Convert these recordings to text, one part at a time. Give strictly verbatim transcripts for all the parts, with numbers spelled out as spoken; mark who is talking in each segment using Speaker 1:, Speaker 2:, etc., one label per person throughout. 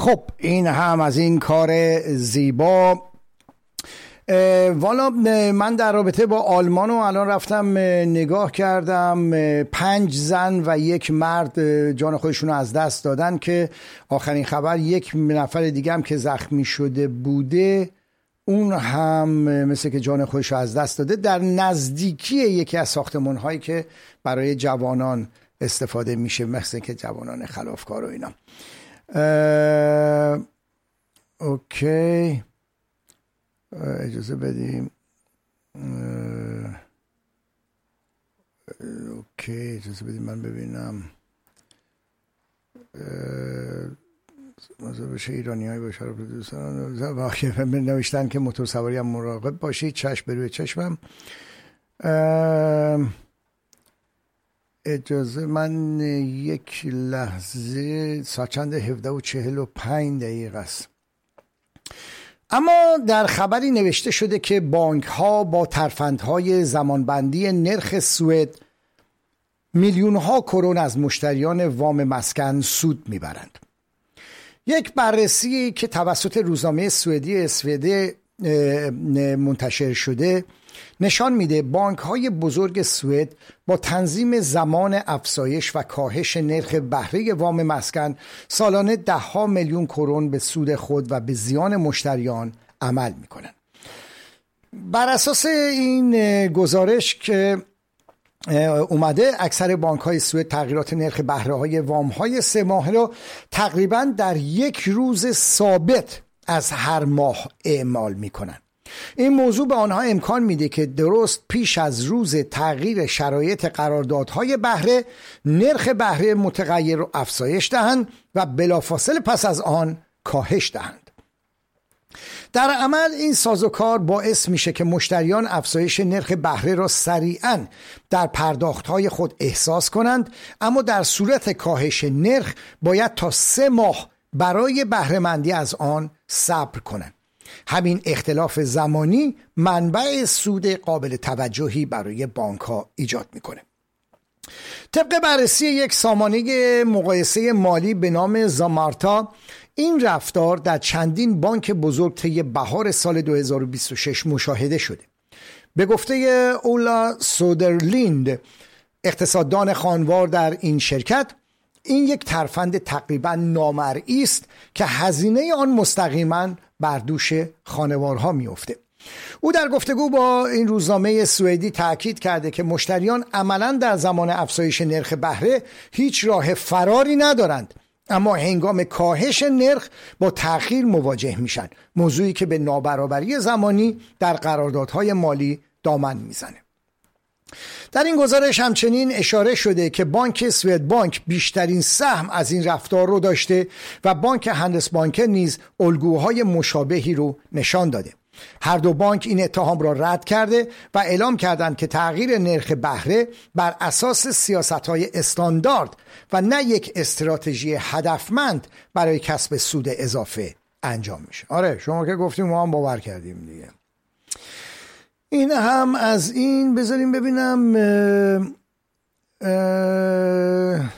Speaker 1: خب این هم از این کار زیبا. والا من در رابطه با آلمان و الان رفتم نگاه کردم، پنج زن و یک مرد جان خودشون رو از دست دادن که آخرین خبر یک نفر دیگه هم که زخمی شده بوده اون هم مثل که جان خودش رو از دست داده در نزدیکی یکی از ساختمان هایی که برای جوانان استفاده میشه، مثل که جوانان خلافکار و اینا. اه... اوکی اجازه بدیم. اوکی اجازه بدیم من ببینم. موضوع بشه ایرانی های بشار دوستان واقعا نوشتن که موتور سواری هم مراقب باشید، چشم بروی چشمم. اجازه من یک لحظه، ساعت هفده و چهل و پنج دقیقه است. اما در خبری نوشته شده که بانک ها با ترفندهای زمانبندی نرخ سوئد میلیون ها کرون از مشتریان وام مسکن سود میبرند. یک بررسی که توسط روزنامه سوئدی اسوده منتشر شده نشان میده بانک های بزرگ سوئد با تنظیم زمان افزایش و کاهش نرخ بهره وام مسکن سالانه ده ها میلیون کرون به سود خود و به زیان مشتریان عمل میکنند. بر اساس این گزارش که اومده، اکثر بانک های سوئد تغییرات نرخ بهره های وام های سه ماهه را تقریبا در یک روز ثابت از هر ماه اعمال میکنند. این موضوع به آنها امکان میده که درست پیش از روز تغییر شرایط قراردادهای بهره نرخ بهره متغیر رو افزایش دهند و بلافاصله پس از آن کاهش دهند. در عمل این سازوکار باعث میشه که مشتریان افزایش نرخ بهره را سریعاً در پرداختهای خود احساس کنند، اما در صورت کاهش نرخ باید تا سه ماه برای بهره مندی از آن صبر کنند. همین اختلاف زمانی منبع سود قابل توجهی برای بانک ها ایجاد میکنه. طبق بررسی یک سامانه مقایسه مالی به نام زامارتا، این رفتار در چندین بانک بزرگ طی بهار سال دو هزار و بیست و شش مشاهده شده. به گفته اولا سودرلیند، اقتصاددان خانوار در این شرکت، این یک ترفند تقریبا نامرئی است که هزینه آن مستقیما بر دوش خانوارها میفته. او در گفتگو با این روزنامه سوئدی تاکید کرده که مشتریان عملاً در زمان افزایش نرخ بهره هیچ راه فراری ندارند، اما هنگام کاهش نرخ با تأخیر مواجه میشن، موضوعی که به نابرابری زمانی در قراردادهای مالی دامن میزنه. در این گزارش همچنین اشاره شده که بانک سوئد بانک بیشترین سهم از این رفتار رو داشته و بانک هندسبانک نیز الگوهای مشابهی رو نشان داده. هر دو بانک این اتهام را رد کرده و اعلام کردند که تغییر نرخ بهره بر اساس سیاست‌های استاندارد و نه یک استراتژی هدفمند برای کسب سود اضافه انجام میشه. آره شما که گفتیم ما هم باور کردیم دیگه. این هم از این. بذاریم ببینم اه اه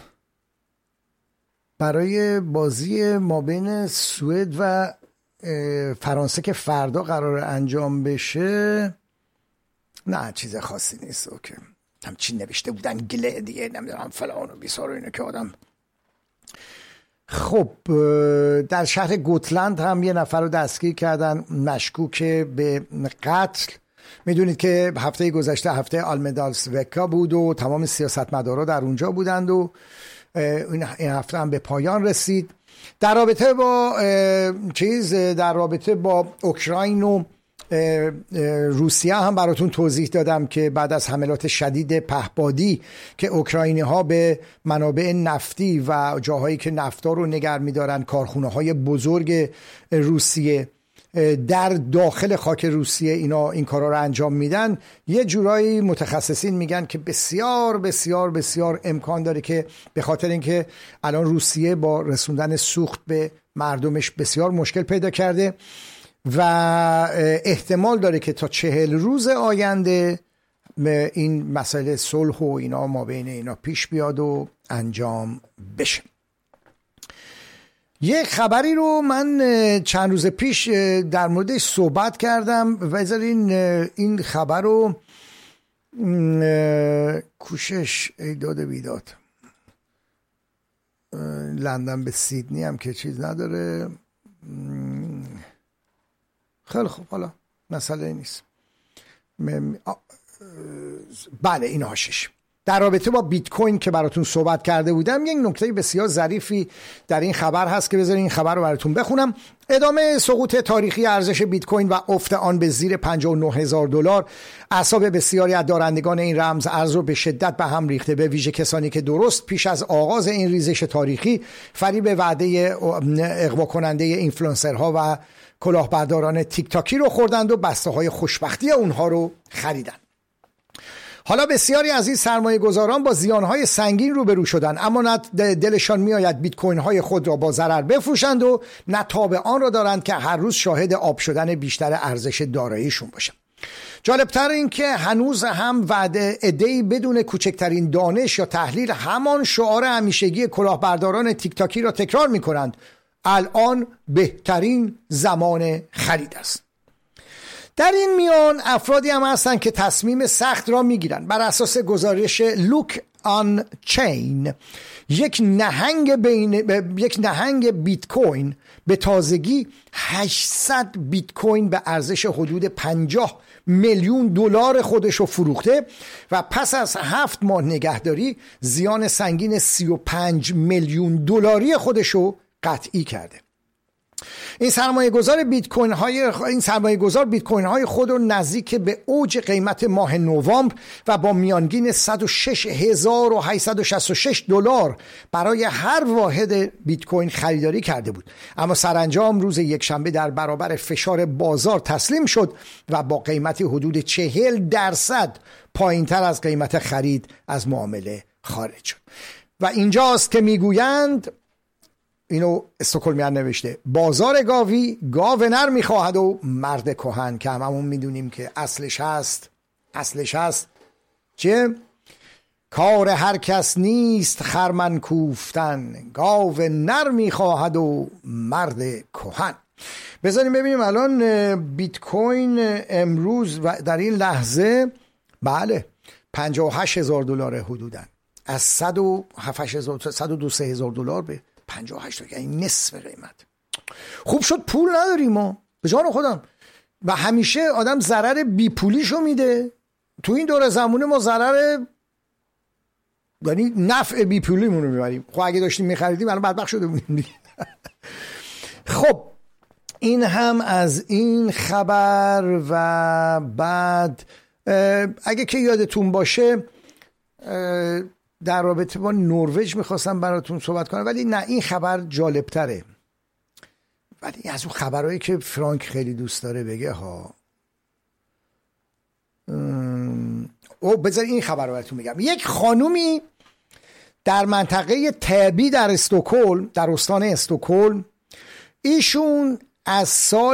Speaker 1: برای بازی مابین سوئد و فرانسه که فردا قرار انجام بشه، نه چیز خاصی نیست. اوکی همچین نوشته بودن گله دیگه نمیدونم فلان و بیسار و اینو که آدم. خب در شهر گوتلند هم یه نفر رو دستگیر کردن مشکوک به قتل. میدونید که هفته گذشته هفته آلمدالسوکا بود و تمام سیاستمدارا در اونجا بودند و این هفته هم به پایان رسید. در رابطه با چیز در رابطه با اوکراین و روسیه هم براتون توضیح دادم که بعد از حملات شدید پهپادی که اوکراینی ها به منابع نفتی و جاهایی که نفتا رو نگه می‌دارن، کارخونه های بزرگ روسیه در داخل خاک روسیه اینا این کارا رو انجام میدن، یه جورایی متخصصین میگن که بسیار بسیار بسیار امکان داره که به خاطر اینکه الان روسیه با رسوندن سوخت به مردمش بسیار مشکل پیدا کرده و احتمال داره که تا چهل روز آینده این مسئله صلح و اینا ما بین اینا پیش بیاد و انجام بشه. یک خبری رو من چند روز پیش در موردش صحبت کردم و بذارین این خبر رو کوشش ایداد بیداد لندن به سیدنی هم که چیز نداره. خیلی خوب، حالا مسئله نیست. بله این هاشش در رابطه با بیت کوین که براتون صحبت کرده بودم، یک نکته بسیار ظریفی در این خبر هست که بذارین این خبر رو براتون بخونم. ادامه سقوط تاریخی ارزش بیت کوین و افت آن به زیر پنجاه و نه هزار دلار اعصاب بسیاری از دارندگان این رمز ارز رو به شدت به هم ریخته، به ویژه کسانی که درست پیش از آغاز این ریزش تاریخی فریب وعده اغوا کننده اینفلوئنسرها و کلاهبرداران تیک تاکی رو خوردند و بسته های خوشبختی اونها رو خریدند. حالا بسیاری از این سرمایه گذاران با زیانهای سنگین روبرو شدن، اما نه دلشان میآید بیت کوین های خود را با ضرر بفروشند و نه تاب آن را دارند که هر روز شاهد آب شدن بیشتر ارزش داراییشون باشند. جالبتر این که هنوز هم وعده عده‌ای بدون کوچکترین دانش یا تحلیل همان شعار همیشگی کلاهبرداران تیک تاکی را تکرار میکنند: الان بهترین زمان خرید است. در این میان افرادی هم هستند که تصمیم سخت را میگیرند. بر اساس گزارش لوک آن چین، یک نهنگ بین یک نهنگ بیت کوین به تازگی هشتصد بیت کوین به ارزش حدود پنجاه میلیون دلار خودش رو فروخته و پس از هفت ماه نگهداری زیان سنگین سی و پنج میلیون دلاری خودش رو قطعی کرده. این سرمایه گذار بیت کوین های این سرمایه گذار بیت کوین های خود رو نزدیک به اوج قیمت ماه نوامبر و با میانگین صد و شش هزار و هشتصد و شصت و شش دلار برای هر واحد بیت کوین خریداری کرده بود، اما سرانجام روز یکشنبه در برابر فشار بازار تسلیم شد و با قیمتی حدود چهل درصد پایینتر از قیمت خرید از معامله خارج شد. و اینجاست که میگویند، اینو استکهلمیان نوشته، بازار گاوی گاو نر میخواهد و مرد کهن، که هممون میدونیم که اصلش هست اصلش هست چه؟ کار هر کس نیست خرمن کوفتن، گاو نر میخواهد و مرد کهن. بذاریم ببینیم الان بیت کوین امروز و در این لحظه بله پنجاه و هشت هزار دلار حدوداً، از صد و هفت هزار صد و دو هزار دلار به پنجاه و هشت، یعنی نصف قیمت. خوب شد پول نداریم ما، به جان خودم. و همیشه آدم ضرر بی پولیشو میده. تو این دوره زمونه ما ضرر یعنی نفع بی پولیمون رو میبریم. خب اگه داشتیم میخریدیم الان بدبخت شده بودیم دیگه. خب این هم از این خبر. و بعد اگه که یادتون باشه در رابطه با نروژ میخواستم براتون صحبت کنم، ولی نه این خبر جالب تره، ولی از اون خبرهایی که فرانک خیلی دوست داره بگه ها. او بذار این خبر رو براتون میگم. یک خانومی در منطقه تبی در استکهلم، در استان استکهلم، ایشون از سال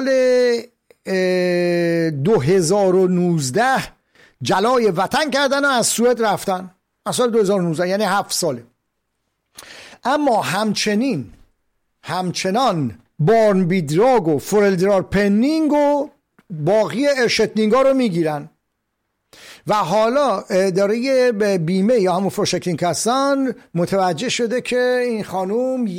Speaker 1: دو هزار و نوزده جلای وطن کردن و از سوئد رفتن، از سال دو هزار و نوزده، یعنی هفت ساله. اما همچنین همچنان بارن بیدراگ و فورلدرار پنینگ و باقی ارشتنینگا رو میگیرن و حالا اداره بیمه یا همون فورشکتینگ کسان متوجه شده که این خانوم